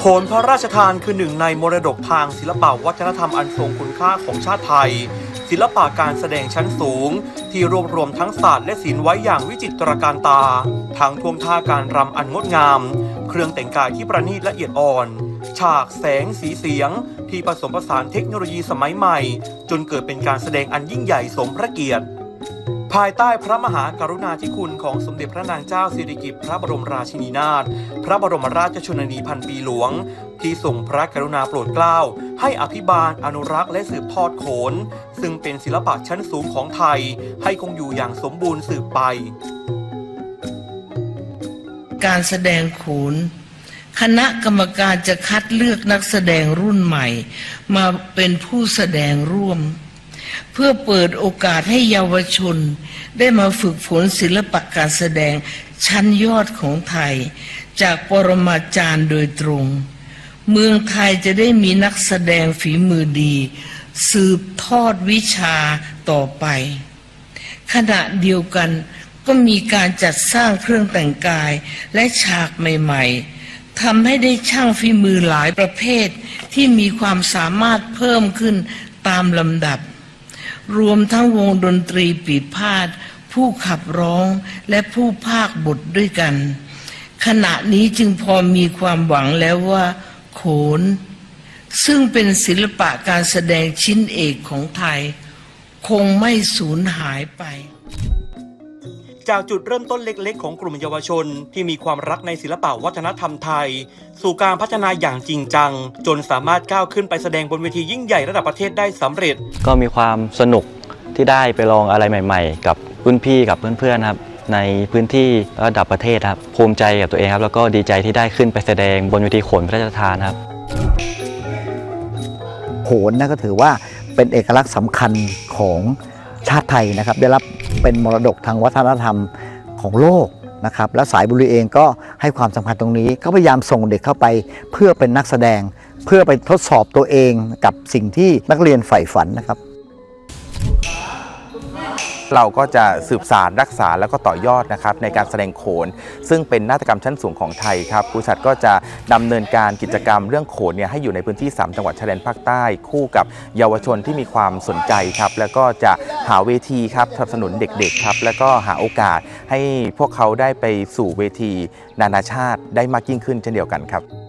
นพระราชทานคือหนึ่งในมรดกทางศิลปวัฒนธรรมอันทรงคุณค่าของชาติไทยศิลปะการแสดงชั้นสูงที่รวบรวมทั้งศาสตร์และศิลป์ไว้อย่างวิจิตรการตาทั้งท่วงท่าการรำอันงดงามเครื่องแต่งกายที่ประณีตละเอียดอ่อนฉากแสงสีเสียงที่ผสมผสานเทคโนโลยีสมัยใหม่จนเกิดเป็นการแสดงอันยิ่งใหญ่สมพระเกียรติภายใต้พระมหากรุณาธิคุณของสมเด็จพระนางเจ้าสิริกิติ์พระบรมราชินีนาถพระบรมราชชนนีพันปีหลวงที่ทรงพระกรุณาโปรดเกล้าให้อภิบาลอนุรักษ์และสืบทอดโขนซึ่งเป็นศิลปะชั้นสูงของไทยให้คงอยู่อย่างสมบูรณ์สืบไปการแสดงโขนคณะกรรมการจะคัดเลือกนักแสดงรุ่นใหม่มาเป็นผู้แสดงร่วมเพื่อเปิดโอกาสให้เยาวชนได้มาฝึกฝนศิลปะการแสดงชั้นยอดของไทยจากปรมาจารย์โดยตรงเมืองไทยจะได้มีนักแสดงฝีมือดีสืบทอดวิชาต่อไปขณะเดียวกันก็มีการจัดสร้างเครื่องแต่งกายและฉากใหม่ๆทำให้ได้ช่างฝีมือหลายประเภทที่มีความสามารถเพิ่มขึ้นตามลำดับรวมทั้งวงดนตรีปีพาทย์ผู้ขับร้องและผู้พากย์บทด้วยกันขณะนี้จึงพอมีความหวังแล้วว่าโขนซึ่งเป็นศิลปะการแสดงชิ้นเอกของไทยคงไม่สูญหายไปจากจุดเริ่มต้นเล็กๆของกลุ่มเยาวชนที่มีความรักในศิลปะวัฒนธรรมไทยสู่การพัฒนาอย่างจริงจังจนสามารถก้าวขึ้นไปแสดงบนเวทียิ่งใหญ่ระดับประเทศได้สำเร็จก็มีความสนุกที่ได้ไปลองอะไรใหม่ๆกับรุ่นพี่กับเพื่อนๆครับในพื้นที่ระดับประเทศครับภูมิใจกับตัวเองครับแล้วก็ดีใจที่ได้ขึ้นไปแสดงบนเวทีโขนพระราชทานครับโขนนะก็ถือว่าเป็นเอกลักษณ์สำคัญของชาติไทยนะครับได้รับเป็นมรดกทางวัฒนธรรมของโลกนะครับและสายบุรีเองก็ให้ความสำคัญตรงนี้ก็พยายามส่งเด็กเข้าไปเพื่อเป็นนักแสดงเพื่อไปทดสอบตัวเองกับสิ่งที่นักเรียนใฝ่ฝันนะครับเราก็จะสืบสานรักษาแล้วก็ต่อยอดนะครับในการแสดงโขนซึ่งเป็นนาฏกรรมชั้นสูงของไทยครับบริษัทก็จะดำเนินการกิจกรรมเรื่องโขนเนี่ยให้อยู่ในพื้นที่3จังหวัดชายแดนภาคใต้คู่กับเยาวชนที่มีความสนใจครับแล้วก็จะหาเวทีครับสนับสนุนเด็กๆครับแล้วก็หาโอกาสให้พวกเขาได้ไปสู่เวทีนานาชาติได้มากยิ่งขึ้นเช่นเดียวกันครับ